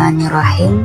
Bismillahirrahmanirrahim.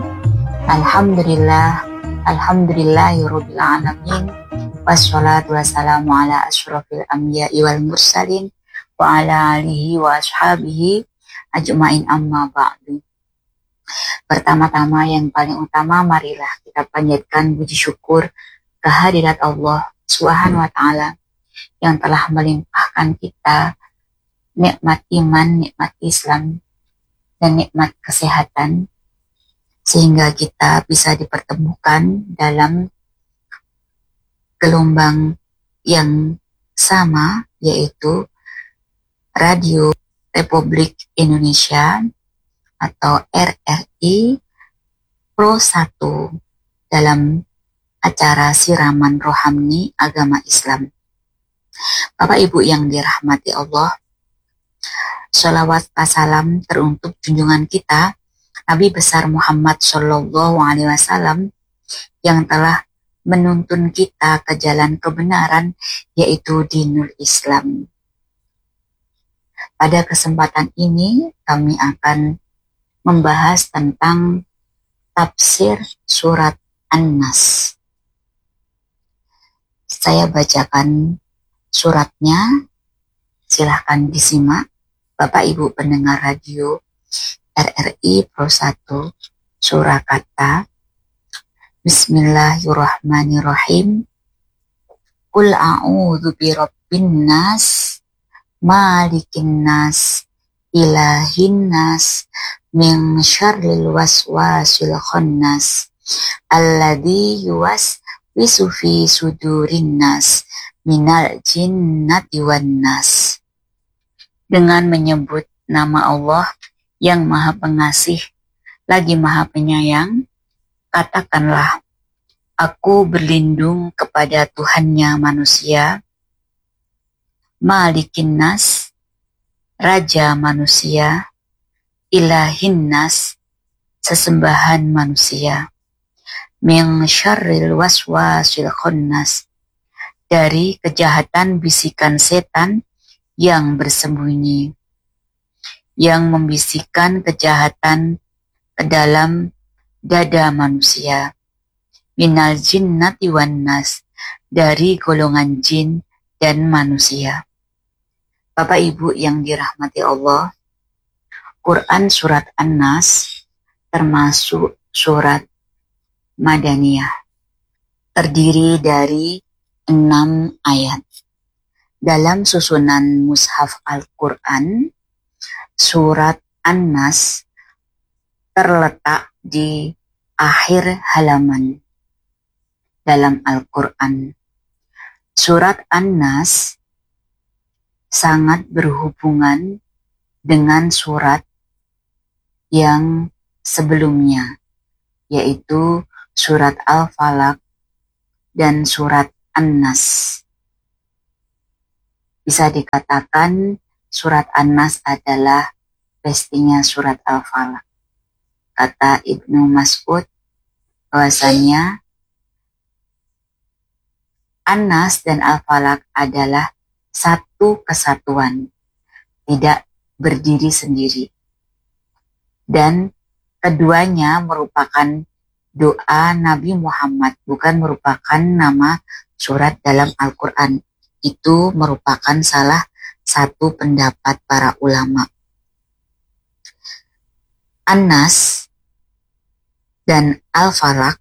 Alhamdulillahirabbil alamin. Wassalatu wassalamu ala asyrofil anbiya'i wal mursalin wa ala alihi wa ashabihi ajmain, amma ba'du. Pertama-tama yang paling utama, marilah kita panjatkan puji syukur kehadirat Allah Subhanahu wa taala yang telah melimpahkan kita nikmat iman, nikmat Islam, dan nikmat kesehatan, sehingga kita bisa dipertemukan dalam gelombang yang sama, yaitu Radio Republik Indonesia atau RRI Pro 1 dalam acara siraman rohani agama Islam. Bapak Ibu yang dirahmati Allah, sholawat salam teruntuk junjungan kita Nabi besar Muhammad Shallallahu Alaihi Wasallam yang telah menuntun kita ke jalan kebenaran, yaitu dinul Islam. Pada kesempatan ini kami akan membahas tentang tafsir surat An-Nas. Saya bacakan suratnya, silahkan disimak. Bapak Ibu pendengar radio RRI Pro 1 Surakarta. Bismillahirrahmanirrahim. Qul a'udzu birabbin nas, malikin nas, ilahin nas, min syarril waswasil khannas, alladzi yuwaswisu fi sudurin nas, minal jinnati wan nas. Dengan menyebut nama Allah yang Maha Pengasih lagi Maha Penyayang, katakanlah, aku berlindung kepada Tuhannya manusia, Malikin Nas, Raja manusia, Ilahin Nas, sesembahan manusia, min syarril waswasil khannas, dari kejahatan bisikan setan yang bersembunyi, yang membisikkan kejahatan ke dalam dada manusia, minal jinnati wan nas, dari golongan jin dan manusia. Bapak Ibu yang dirahmati Allah, Quran surat An-Nas termasuk surat Madaniyah, terdiri dari 6 ayat. Dalam susunan Mushaf Al-Quran, surat An-Nas terletak di akhir halaman dalam Al-Quran. Surat An-Nas sangat berhubungan dengan surat yang sebelumnya, yaitu surat Al-Falaq dan surat An-Nas. Bisa dikatakan surat An-Nas adalah bestinya surat Al-Falaq. Kata Ibnu Mas'ud bahwasanya An-Nas dan Al-Falaq adalah satu kesatuan, tidak berdiri sendiri. Dan keduanya merupakan doa Nabi Muhammad, bukan merupakan nama surat dalam Al-Quran. Itu merupakan salah satu pendapat para ulama. An-Nas dan Al-Falaq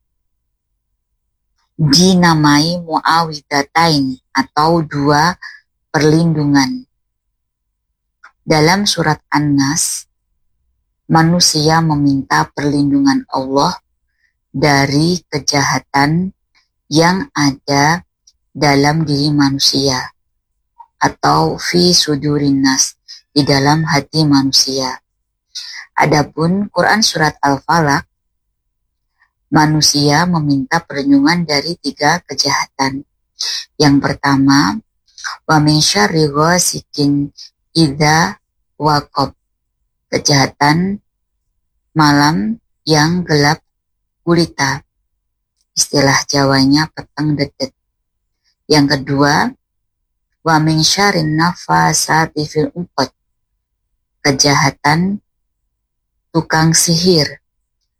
dinamai mu'awwidhatain atau 2 perlindungan. Dalam surat An-Nas, manusia meminta perlindungan Allah dari kejahatan yang ada dalam diri manusia, atau fi sudurin nas, di dalam hati manusia. Adapun Quran surat Al-Falaq, manusia meminta perlindungan dari 3 kejahatan. Yang pertama, wa min syarri ghasikin idza waqab, kejahatan malam yang gelap gulita, istilah Jawanya peteng dedet. Yang kedua, wa min syarrin nafasati fil uqad, kejahatan tukang sihir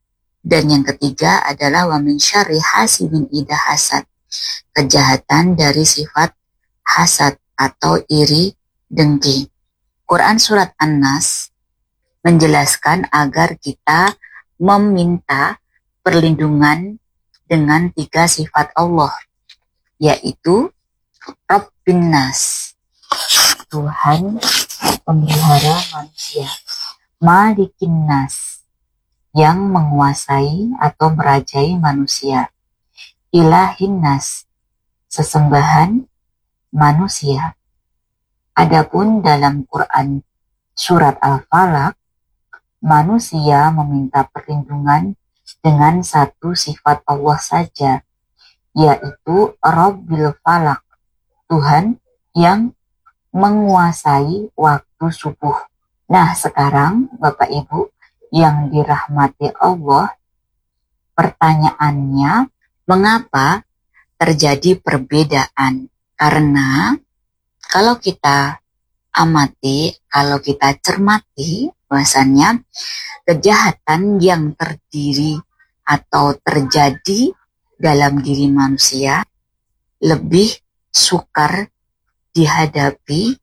Dan yang ketiga adalah wa min syarri hasidin idza hasad, kejahatan dari sifat hasad atau iri dengki. Quran surat An-Nas menjelaskan agar kita meminta perlindungan dengan 3 sifat Allah, yaitu Rabbin Nas, Tuhan pemelihara manusia, Malikin Nas, yang menguasai atau merajai manusia, Ilahin Nas, sesembahan manusia. Adapun dalam Quran surat Al-Falaq, manusia meminta perlindungan dengan 1 sifat Allah saja, yaitu Rabbil Falaq, Tuhan yang menguasai waktu subuh. Nah, sekarang Bapak Ibu yang dirahmati Allah, pertanyaannya, mengapa terjadi perbedaan? Karena kalau kita amati, kalau kita cermati, bahwasannya kejahatan yang terdiri atau terjadi dalam diri manusia lebih sukar dihadapi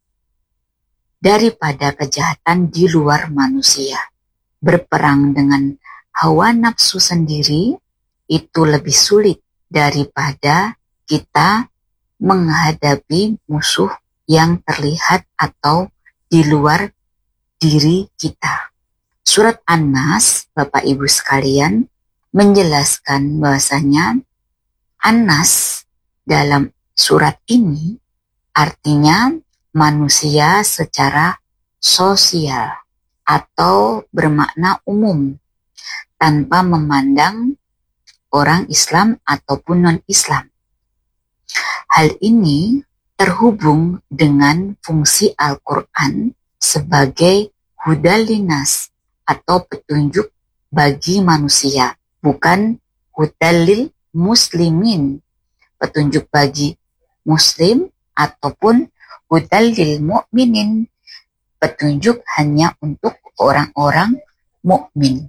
daripada kejahatan di luar manusia. Berperang dengan hawa nafsu sendiri itu lebih sulit daripada kita menghadapi musuh yang terlihat atau di luar diri kita. Surat An-Nas, Bapak Ibu sekalian, menjelaskan bahwasanya An-Nas dalam surat ini artinya manusia secara sosial atau bermakna umum tanpa memandang orang Islam ataupun non-Islam. Hal ini terhubung dengan fungsi Al-Quran sebagai hudalinas atau petunjuk bagi manusia, bukan hudalil muslimin, petunjuk bagi muslim, ataupun hudalil mu'minin, petunjuk hanya untuk orang-orang mukmin.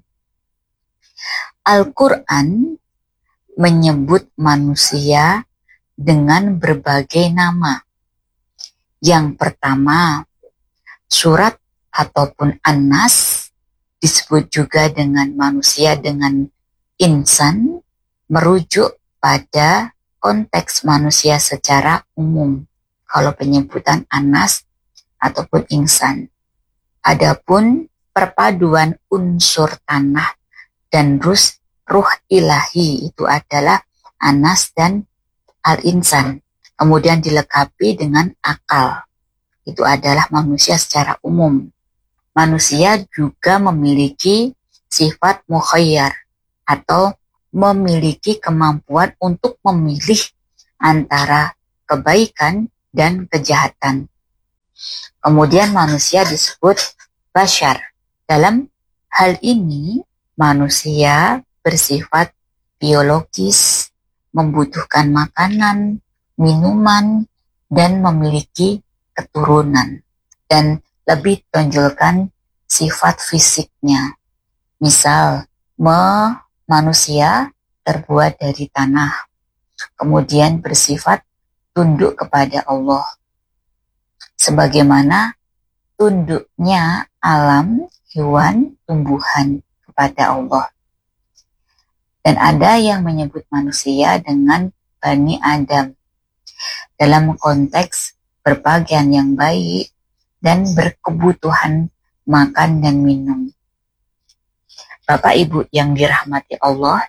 Al-Quran menyebut manusia dengan berbagai nama. Yang pertama, surat ataupun An-Nas disebut juga dengan manusia dengan insan, merujuk pada konteks manusia secara umum. Kalau penyebutan An-Nas ataupun insan. Adapun perpaduan unsur tanah dan ruh ilahi itu adalah An-Nas dan Al-Insan. Kemudian dilengkapi dengan akal. Itu adalah manusia secara umum. Manusia juga memiliki sifat mukhayyar atau memiliki kemampuan untuk memilih antara kebaikan dan kejahatan. Kemudian manusia disebut bashar. Dalam hal ini manusia bersifat biologis, membutuhkan makanan, minuman, dan memiliki keturunan, dan lebih tonjolkan sifat fisiknya. Misal, manusia terbuat dari tanah, kemudian bersifat tunduk kepada Allah, sebagaimana tunduknya alam, hewan, tumbuhan kepada Allah. Dan ada yang menyebut manusia dengan Bani Adam dalam konteks berpakaian yang baik dan berkebutuhan makan dan minum. Bapak Ibu yang dirahmati Allah,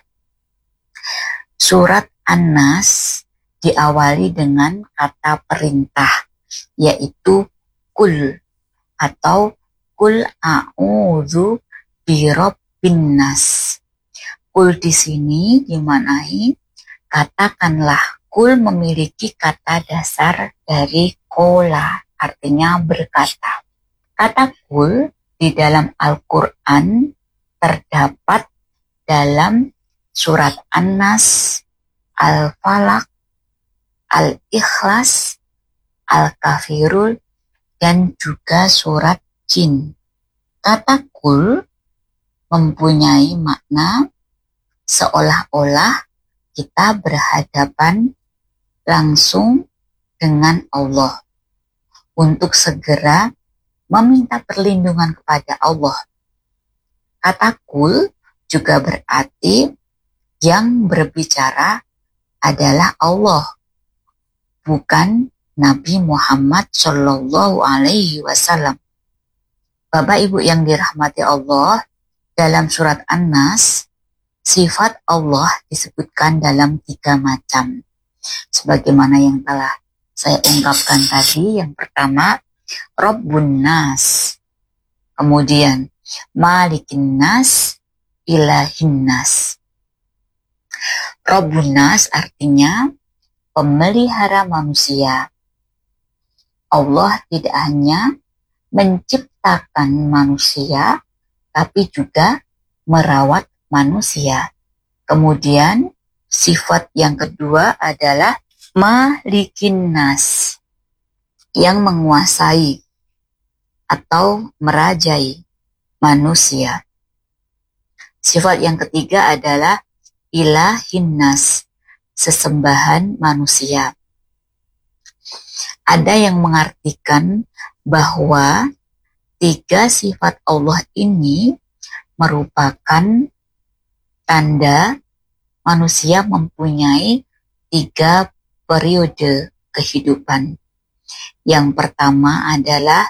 surat An-Nas diawali dengan kata perintah, yaitu kul atau kul a'udzu birabbin nas. Kul di sini dimaknai katakanlah. Kul memiliki kata dasar dari kola, artinya berkata. Kata kul di dalam Al-Quran terdapat dalam surat An-Nas, Al-Falaq, Al-Ikhlas, Al-Kafirun, dan juga surat Jin. Kata kul mempunyai makna seolah-olah kita berhadapan langsung dengan Allah untuk segera meminta perlindungan kepada Allah. Kata kul juga berarti yang berbicara adalah Allah, bukan Nabi Muhammad Shallallahu Alaihi Wasallam. Bapak Ibu yang dirahmati Allah, dalam surat An-Nas, sifat Allah disebutkan dalam 3 macam. Sebagaimana yang telah saya ungkapkan tadi, yang pertama, Rabbun Nas. Kemudian, Malikin Nas, Ilahin Nas. Rabbun Nas artinya pemelihara manusia. Allah tidak hanya menciptakan manusia, tapi juga merawat manusia. Kemudian sifat yang kedua adalah Malikin Nas, yang menguasai atau merajai manusia. Sifat yang ketiga adalah Ilahin Nas, sesembahan manusia. Ada yang mengartikan bahwa 3 sifat Allah ini merupakan tanda manusia mempunyai 3 periode kehidupan. Yang pertama adalah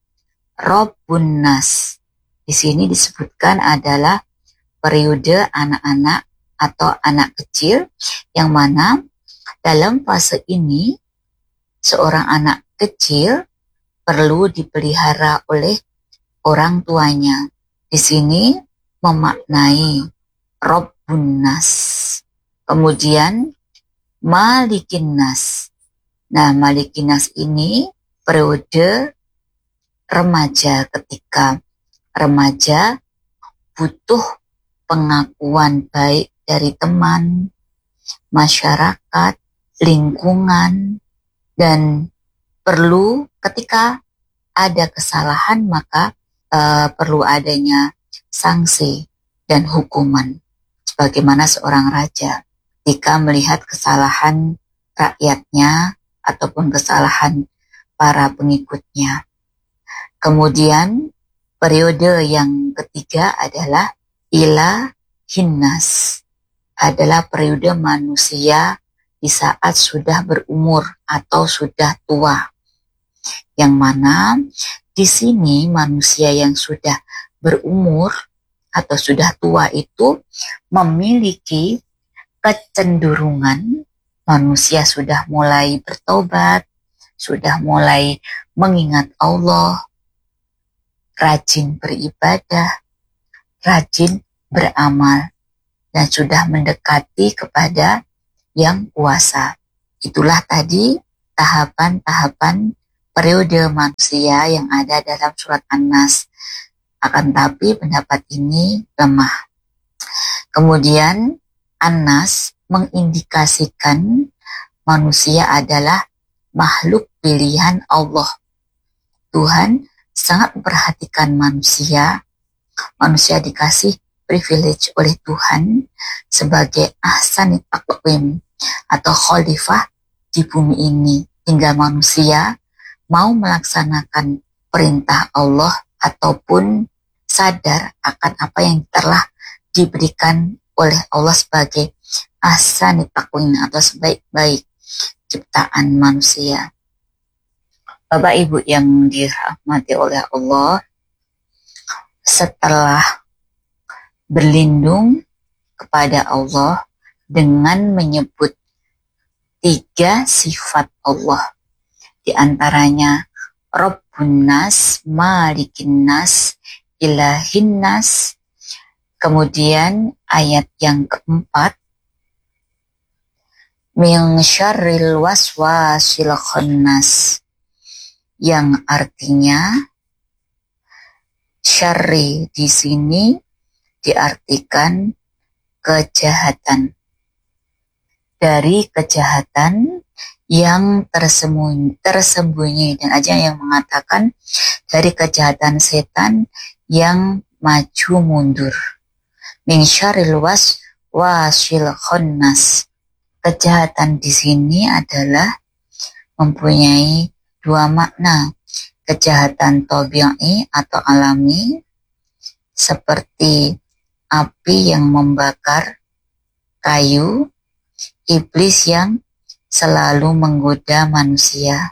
Rabbun Nas. Di sini disebutkan adalah periode anak-anak atau anak kecil, yang mana dalam fase ini seorang anak kecil perlu dipelihara oleh orang tuanya. Di sini memaknai Rabbun Nas. Kemudian Malikin Nas. Nah, Malikin Nas ini periode remaja, ketika remaja butuh pengakuan baik dari teman, masyarakat, lingkungan, dan perlu ketika ada kesalahan maka perlu adanya sanksi dan hukuman. Sebagaimana seorang raja ketika melihat kesalahan rakyatnya ataupun kesalahan para pengikutnya. Kemudian periode yang ketiga adalah Ilahin Nas, adalah periode manusia di saat sudah berumur atau sudah tua. Yang mana di sini manusia yang sudah berumur atau sudah tua itu memiliki kecenderungan, manusia sudah mulai bertobat, sudah mulai mengingat Allah, rajin beribadah, rajin beramal, dan sudah mendekati kepada yang kuasa. Itulah tadi tahapan-tahapan periode manusia yang ada dalam surat An-Nas. Akan tapi pendapat ini lemah. Kemudian An-Nas mengindikasikan manusia adalah makhluk pilihan Allah. Tuhan sangat memperhatikan manusia. Manusia dikasih privilege oleh Tuhan sebagai ahsanit taqwim atau khalifah di bumi ini, hingga manusia mau melaksanakan perintah Allah ataupun sadar akan apa yang telah diberikan oleh Allah sebagai ahsanit taqwim atau sebaik-baik ciptaan manusia. Bapak Ibu yang dirahmati oleh Allah, setelah berlindung kepada Allah dengan menyebut 3 sifat Allah, di antaranya Rabbun Nas, Malikin Nas, Ilahin Nas. Kemudian ayat yang keempat, min syarril waswasil khannas, yang artinya syarri di sini diartikan kejahatan. Dari kejahatan yang tersembunyi, dan aja yang mengatakan dari kejahatan setan yang maju mundur. Min syarril wasil khonnas. Kejahatan di sini adalah mempunyai dua makna. Kejahatan tabi'i atau alami, seperti api yang membakar kayu, iblis yang selalu menggoda manusia.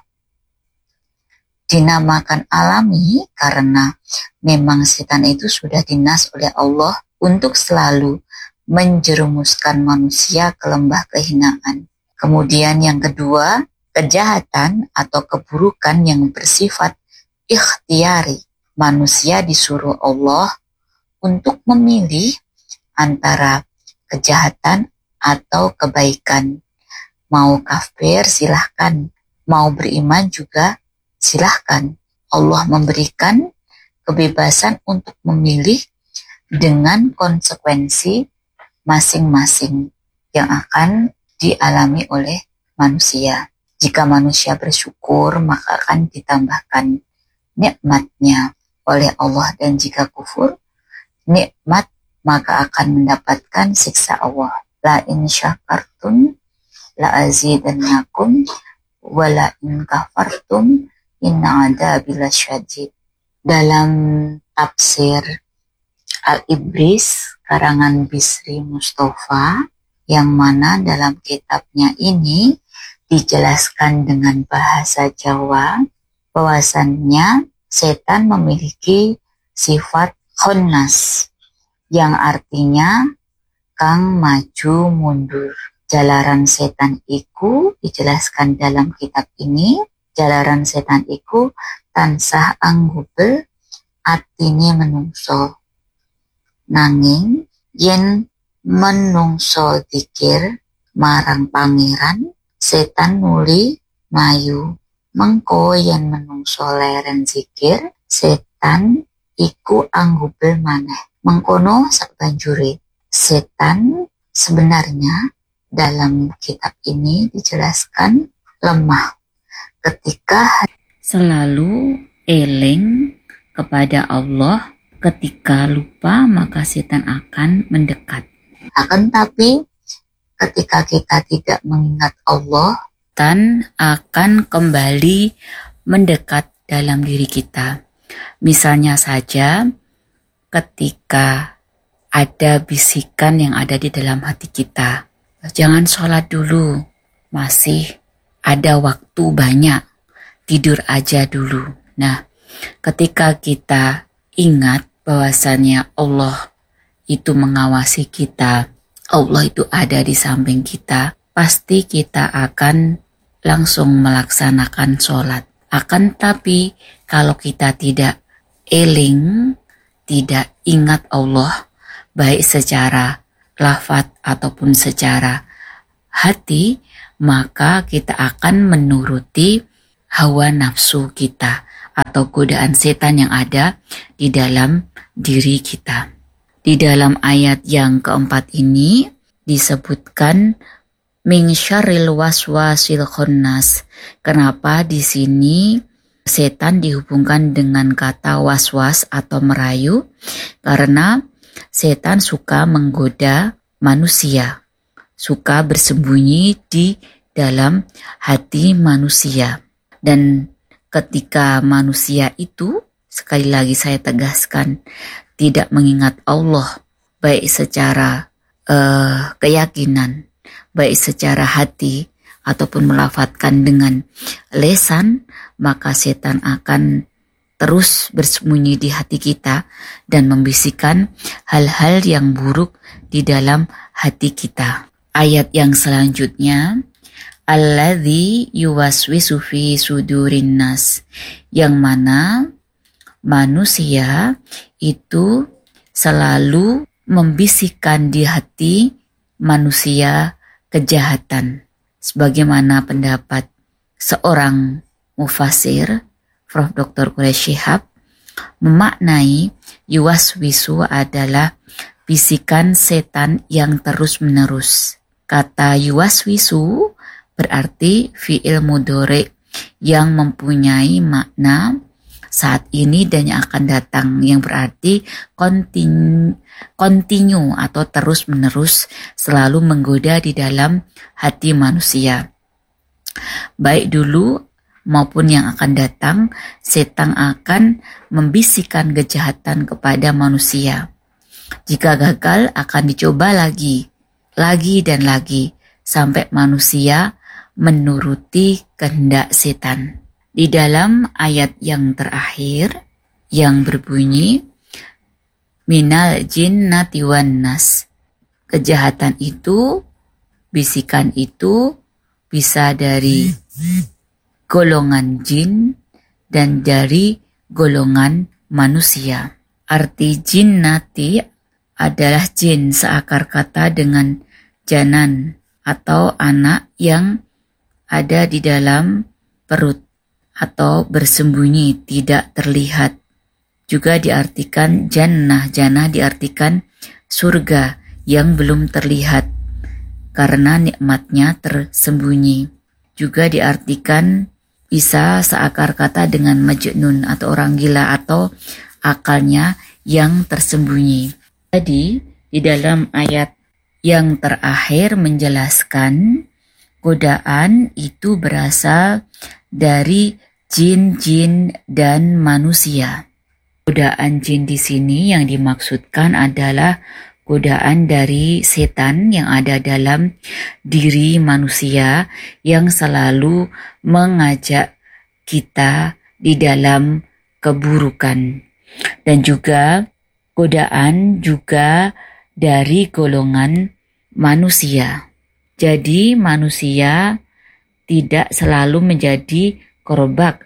Dinamakan alami karena memang setan itu sudah dinas oleh Allah untuk selalu menjerumuskan manusia ke lembah kehinaan. Kemudian yang kedua, kejahatan atau keburukan yang bersifat ikhtiari. Manusia disuruh Allah untuk memilih antara kejahatan atau kebaikan. Mau kafir silahkan, mau beriman juga silahkan. Allah memberikan kebebasan untuk memilih dengan konsekuensi masing-masing yang akan dialami oleh manusia. Jika manusia bersyukur, maka akan ditambahkan nikmatnya oleh Allah, dan jika kufur nikmat, maka akan mendapatkan siksa Allah. La in syakartum la azidannakum wa la in kafartum inna adabi lasyadid. Dalam tafsir Al-Ibris karangan Bisri Mustafa, yang mana dalam kitabnya ini dijelaskan dengan bahasa Jawa bahwasannya setan memiliki sifat khonnas, yang artinya kang maju mundur. Jalaran setan iku dijelaskan dalam kitab ini, jalaran setan iku tansah anggubel atine menungso. Nanging yen menungso dikir marang pangeran, setan nuli mayu. Mengko yen menungso leren zikir, setan iku anggubel maneh. Mengkono sabanjure. Setan sebenarnya dalam kitab ini dijelaskan lemah ketika selalu eling kepada Allah. Ketika lupa, maka setan akan mendekat. Akan tapi ketika kita tidak mengingat Allah, setan akan kembali mendekat dalam diri kita. Misalnya saja ketika ada bisikan yang ada di dalam hati kita, jangan sholat dulu, masih ada waktu banyak, tidur aja dulu. Nah, ketika kita ingat bahwasannya Allah itu mengawasi kita, Allah itu ada di samping kita, pasti kita akan langsung melaksanakan sholat. Akan tapi kalau kita tidak eling, tidak ingat Allah, baik secara lafaz ataupun secara hati, maka kita akan menuruti hawa nafsu kita atau godaan setan yang ada di dalam diri kita. Di dalam ayat yang keempat ini disebutkan min syarril waswasil khannas. Kenapa di sini setan dihubungkan dengan kata waswas atau merayu? Karena setan suka menggoda manusia, suka bersembunyi di dalam hati manusia. Dan ketika manusia itu, sekali lagi saya tegaskan, tidak mengingat Allah, baik secara keyakinan, baik secara hati, ataupun melafadzkan dengan lesan, maka setan akan terus bersembunyi di hati kita dan membisikkan hal-hal yang buruk di dalam hati kita. Ayat yang selanjutnya, alladzi yuwaswisu fi sudurin nas, yang mana manusia itu selalu membisikkan di hati manusia kejahatan. Sebagaimana pendapat seorang mufasir, Prof. Dr. Quraish Shihab, memaknai yuwaswisu adalah bisikan setan yang terus-menerus. Kata yuwaswisu berarti fi'il mudhari yang mempunyai makna saat ini dan yang akan datang, yang berarti continue atau terus-menerus selalu menggoda di dalam hati manusia. Baik dulu maupun yang akan datang, setan akan membisikkan kejahatan kepada manusia. Jika gagal akan dicoba lagi dan lagi sampai manusia menuruti kehendak setan. Di dalam ayat yang terakhir yang berbunyi minal jinnati wan nas. Kejahatan itu, bisikan itu bisa dari golongan jin dan dari golongan manusia. Arti jinnati adalah jin seakar kata dengan janan atau anak yang ada di dalam perut atau bersembunyi tidak terlihat. Juga diartikan jannah diartikan surga yang belum terlihat karena nikmatnya tersembunyi. Juga diartikan bisa seakar kata dengan majnun atau orang gila atau akalnya yang tersembunyi. Jadi di dalam ayat yang terakhir menjelaskan godaan itu berasal dari jin-jin dan manusia. Godaan jin di sini yang dimaksudkan adalah godaan dari setan yang ada dalam diri manusia yang selalu mengajak kita di dalam keburukan. Dan juga godaan juga dari golongan manusia. Jadi manusia tidak selalu menjadi korban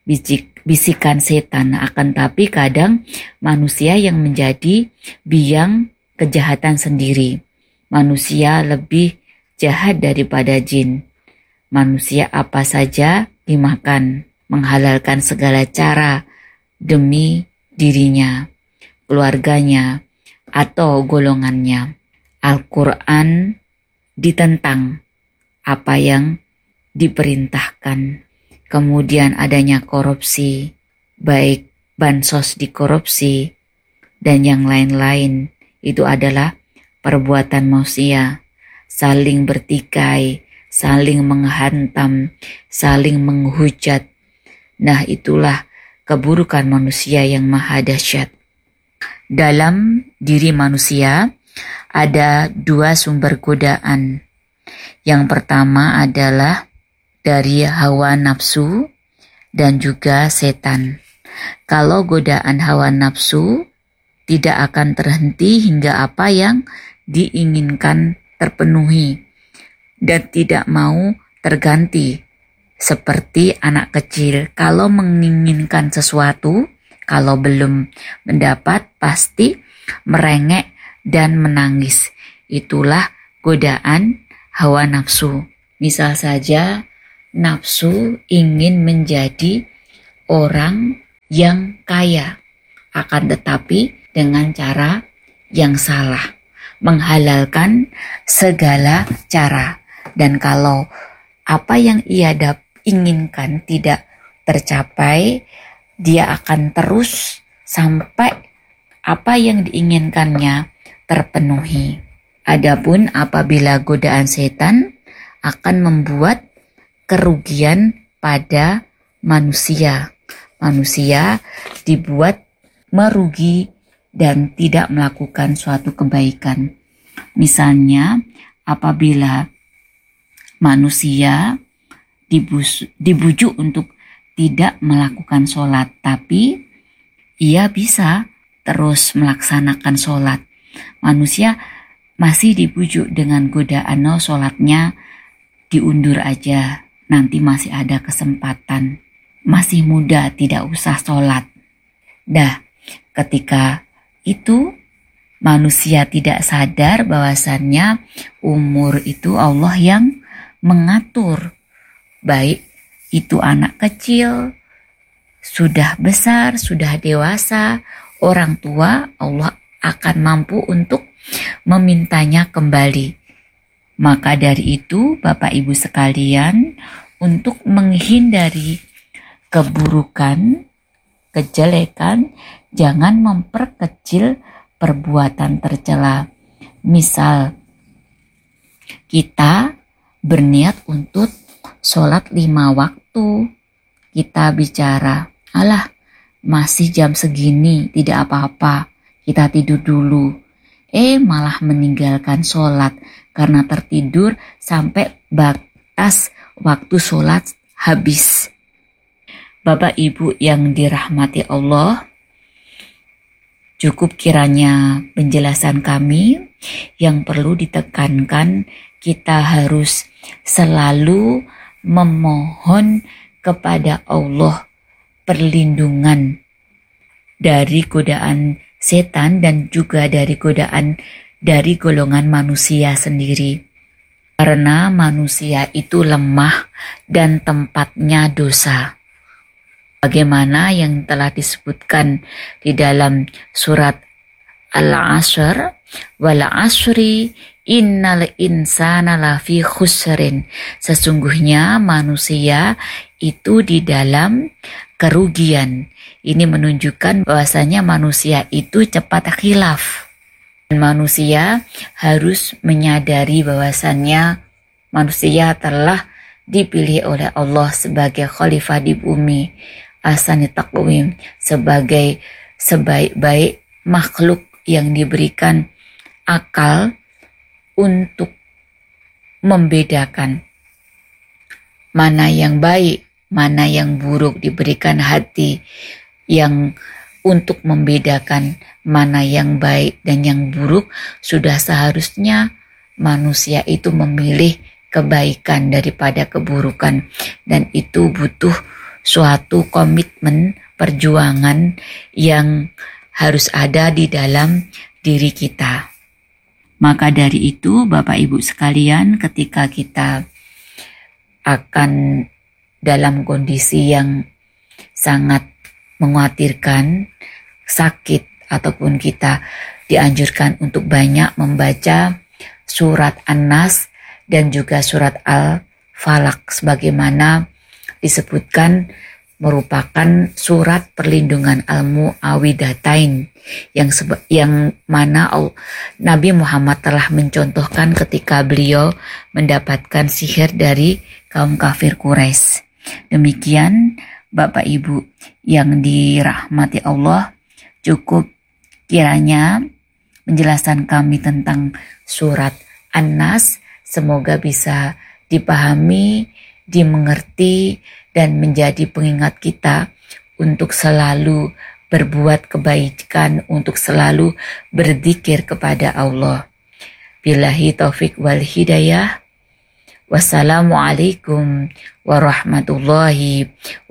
bisikan setan, akan tapi kadang manusia yang menjadi biang kejahatan sendiri. Manusia lebih jahat daripada jin. Manusia apa saja dimakan, menghalalkan segala cara demi dirinya, keluarganya, atau golongannya. Al-Quran ditentang apa yang diperintahkan. Kemudian adanya korupsi, baik bansos dikorupsi, dan yang lain-lain. Itu adalah perbuatan manusia, saling bertikai, saling menghantam, saling menghujat. Nah, itulah keburukan manusia yang maha dahsyat. Dalam diri manusia ada dua sumber godaan. Yang pertama adalah dari hawa nafsu dan juga setan. Kalau godaan hawa nafsu tidak akan terhenti hingga apa yang diinginkan terpenuhi dan tidak mau terganti. Seperti anak kecil, kalau menginginkan sesuatu, kalau belum mendapat pasti merengek dan menangis. Itulah godaan hawa nafsu. Misal saja nafsu ingin menjadi orang yang kaya, akan tetapi dengan cara yang salah, menghalalkan segala cara. Dan kalau apa yang ia inginkan tidak tercapai, dia akan terus sampai apa yang diinginkannya terpenuhi. Adapun apabila godaan setan akan membuat kerugian pada manusia. Manusia dibuat merugi dan tidak melakukan suatu kebaikan. Misalnya, apabila manusia dibujuk untuk tidak melakukan sholat, tapi ia bisa terus melaksanakan sholat. Manusia masih dibujuk dengan godaan, sholatnya diundur aja, nanti masih ada kesempatan. Masih muda, tidak usah sholat. Dah, ketika itu manusia tidak sadar bahwasannya umur itu Allah yang mengatur. Baik itu anak kecil, sudah besar, sudah dewasa, orang tua, Allah akan mampu untuk memintanya kembali. Maka dari itu, Bapak Ibu sekalian, untuk menghindari keburukan kejelekan, jangan memperkecil perbuatan tercela. Misal, kita berniat untuk sholat 5 waktu. Kita bicara, alah masih jam segini, tidak apa-apa, kita tidur dulu. Malah meninggalkan sholat karena tertidur sampai batas waktu sholat habis. Bapak Ibu yang dirahmati Allah, cukup kiranya penjelasan kami. Yang perlu ditekankan, kita harus selalu memohon kepada Allah perlindungan dari godaan setan dan juga dari godaan dari golongan manusia sendiri. Karena manusia itu lemah dan tempatnya dosa. Bagaimana yang telah disebutkan di dalam surat Al-Asr, wal asri innal insana lafi khusrin. Sesungguhnya manusia itu di dalam kerugian. Ini menunjukkan bahwasanya manusia itu cepat khilaf. Dan manusia harus menyadari bahwasannya manusia telah dipilih oleh Allah sebagai khalifah di bumi, ahsani taqwim, sebagai sebaik-baik makhluk yang diberikan akal untuk membedakan mana yang baik, mana yang buruk, diberikan hati yang untuk membedakan mana yang baik dan yang buruk. Sudah seharusnya manusia itu memilih kebaikan daripada keburukan, dan itu butuh suatu komitmen perjuangan yang harus ada di dalam diri kita. Maka dari itu Bapak Ibu sekalian, ketika kita akan dalam kondisi yang sangat mengkhawatirkan, sakit, ataupun kita dianjurkan untuk banyak membaca surat An-Nas dan juga surat Al-Falaq sebagaimana disebutkan merupakan surat perlindungan al-mu'awwidatain yang mana Nabi Muhammad telah mencontohkan ketika beliau mendapatkan sihir dari kaum kafir Quraisy. Demikian Bapak Ibu yang dirahmati Allah, cukup kiranya penjelasan kami tentang surat An-Nas semoga bisa dipahami, dimengerti, dan menjadi pengingat kita untuk selalu berbuat kebaikan, untuk selalu berzikir kepada Allah. Billahi taufik wal hidayah. Wassalamualaikum warahmatullahi